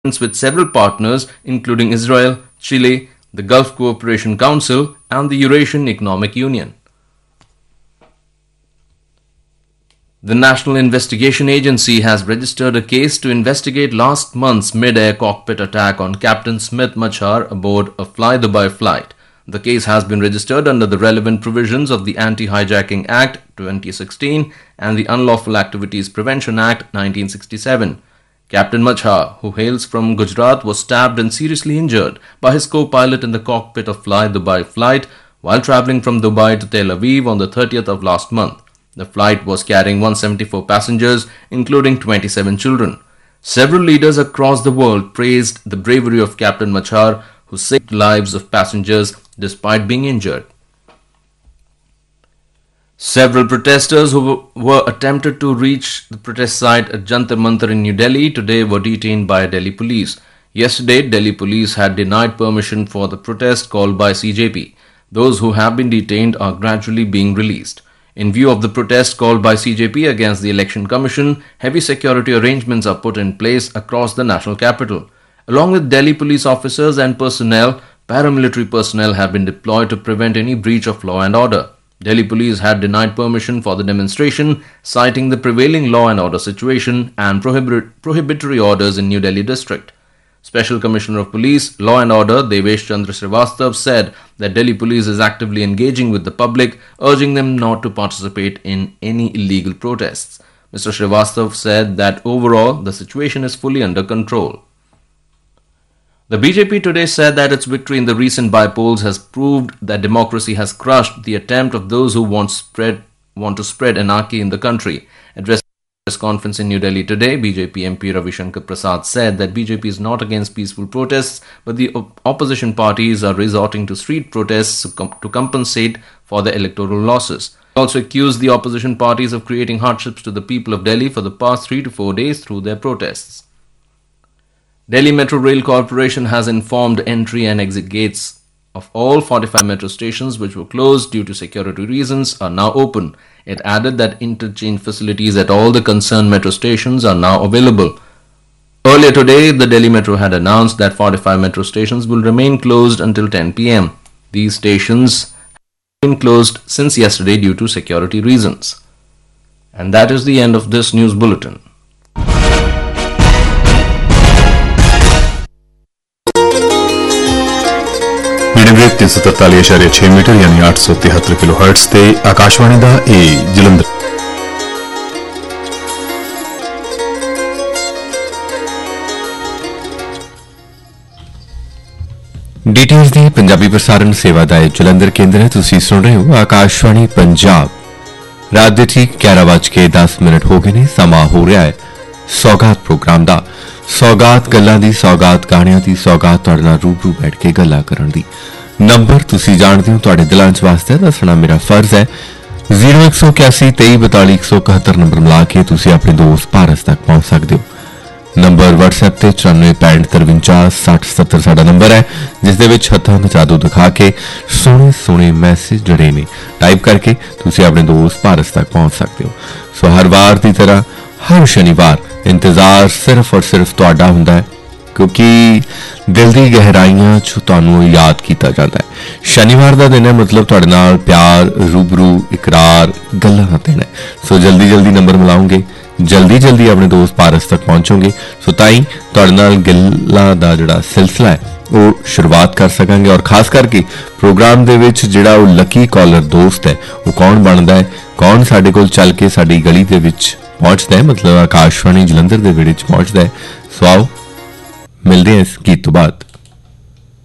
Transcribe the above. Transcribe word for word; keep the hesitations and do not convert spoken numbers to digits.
with several partners including Israel, Chile, the Gulf Cooperation Council and the Eurasian Economic Union. The National Investigation Agency has registered a case to investigate last month's mid-air cockpit attack on Captain Smith Machar aboard a Fly Dubai flight. The case has been registered under the relevant provisions of the Anti-Hijacking Act twenty sixteen and the Unlawful Activities Prevention Act nineteen sixty-seven. Captain Machar, who hails from Gujarat, was stabbed and seriously injured by his co-pilot in the cockpit of Fly Dubai flight while travelling from Dubai to Tel Aviv on the thirtieth of last month. The flight was carrying one hundred seventy-four passengers, including twenty-seven children. Several leaders across the world praised the bravery of Captain Machar, who saved the lives of passengers despite being injured. Several protesters who were attempted to reach the protest site at Jantar Mantar in New Delhi today were detained by Delhi police. Yesterday, Delhi police had denied permission for the protest called by C J P. Those who have been detained are gradually being released. In view of the protest called by C J P against the Election Commission, heavy security arrangements are put in place across the national capital. Along with Delhi police officers and personnel, paramilitary personnel have been deployed to prevent any breach of law and order. Delhi police had denied permission for the demonstration, citing the prevailing law and order situation and prohibit- prohibitory orders in New Delhi district. Special Commissioner of Police, Law and Order Devesh Chandra Srivastav said that Delhi police is actively engaging with the public, urging them not to participate in any illegal protests. Mister Srivastav said that overall the situation is fully under control. The B J P today said that its victory in the recent by-polls has proved that democracy has crushed the attempt of those who want spread want to spread anarchy in the country. Addressing a press conference in New Delhi today, B J P M P Ravi Shankar Prasad said that B J P is not against peaceful protests, but the op- opposition parties are resorting to street protests to, com- to compensate for the electoral losses. He also accused the opposition parties of creating hardships to the people of Delhi for the past three to four days through their protests. Delhi Metro Rail Corporation has informed entry and exit gates of all forty-five metro stations which were closed due to security reasons are now open. It added that interchange facilities at all the concerned metro stations are now available. Earlier today, the Delhi Metro had announced that forty-five metro stations will remain closed until ten p m. These stations have been closed since yesterday due to security reasons. And that is the end of this news bulletin. Medium तीन सौ तरताली इशारे छह metre यानी आठ सौ तिहत्तर kilo hertz ते आकाशवाणी दा ए जलंधर। डीटीएच दी पंजाबी प्रसारण सेवा दा जलंधर केंद्र है। तुसी सुन रहे हो आकाशवाणी पंजाब। रात दे ठीक ग्यारह बज के दस मिनट हो गए ने। समा हो रहा है सौगात प्रोग्राम दा। सौगात गल्लां दी, सौगात कहानियां दी, सौगात तुहाडे नाल रूबरू बैठ के गल्लां करन दी। नंबर तुसी जानदे हो, तुहाडे दिलां च वास्ते दसना मेरा फर्ज है। जीरो एक सौ इक्यासी तेई बताली एक सौ इकहत्तर नंबर मिला के तुसी अपने दोस्त भारत तक पहुंच सकते हो। नंबर व्हाट्सएप ते चौरानवे पैंठ तरवंजा सठ सत्तर साडा नंबर है, जिस दे विच हत्थां दा जादू दिखा के सोहणे सोहणे मैसेज जड़े ने टाइप करके तुसी अपने दोस्त भारत तक पहुंच सकते हो। सो हर वार की तरह हर शनिवार इंतजार सिर्फ और सिर्फ तुहाडा हुंदा है, क्योंकि दिल दी गहराइयां च तुहानू याद किया जाता है। शनिवार का दिन है, मतलब तुहाडे नाल प्यार, रूबरू, इकरार, गल्लां दा दिन है। सो जल्दी जल्दी नंबर मिलाओगे, जल्दी जल्दी अपने दोस्त पारस तक पहुंचोगे। सो ताई तुहाडे नाल गल्लां दा जिहड़ा सिलसिला है वो शुरुआत कर सकांगे। और खास करके प्रोग्राम दे विच जिहड़ा वो लकी कॉलर दोस्त है वो कौन बनता है, कौन साडे कोल चल के साडी गली दे विच पहुंचता है, मतलब आकाशवाणी जलंधर दे विच पहुंचता है। सो आओ मिलते हैं इस गीत तो बाद।